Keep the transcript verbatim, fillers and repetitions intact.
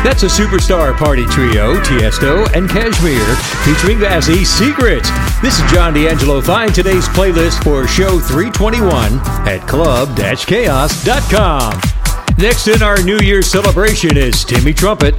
That's a superstar party trio, Tiesto and Kashmir, featuring Vazzy Secret. This is John D'Angelo. Find today's playlist for show three twenty-one at club dash chaos dot com. Next in our New Year's celebration is Timmy Trumpet